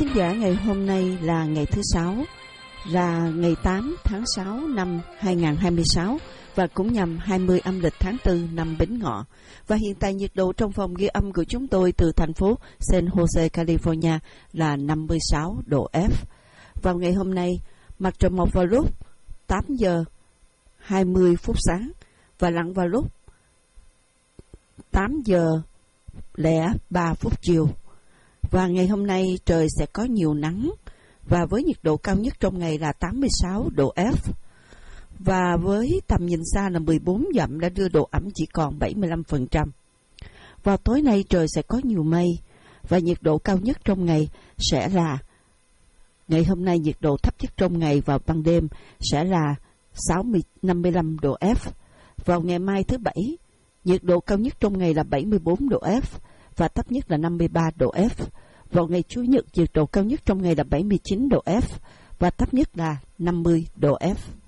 thính giả, ngày hôm nay là ngày thứ Sáu, là ngày 8 tháng 6 năm 2026 và cũng nhằm 20 âm lịch tháng 4 năm Bính Ngọ. Và hiện tại nhiệt độ trong phòng ghi âm của chúng tôi từ thành phố San Jose, California là 56 độ F. Vào ngày hôm nay, mặt trời mọc vào lúc 8 giờ 20 phút sáng và lặn vào lúc 8 giờ 03 phút chiều. Và ngày hôm nay trời sẽ có nhiều nắng và với nhiệt độ cao nhất trong ngày là 86 độ F. Và với tầm nhìn xa là 14 dặm đã đưa độ ẩm chỉ còn 75%. Vào tối nay trời sẽ có nhiều mây và nhiệt độ cao nhất trong ngày sẽ là ngày hôm nay nhiệt độ thấp nhất trong ngày vào ban đêm sẽ là 55 độ F. Vào ngày mai thứ Bảy, nhiệt độ cao nhất trong ngày là 74 độ F và thấp nhất là 53 độ F. Vào ngày Chủ nhật, nhiệt độ cao nhất trong ngày là 79 độ F và thấp nhất là 50 độ F.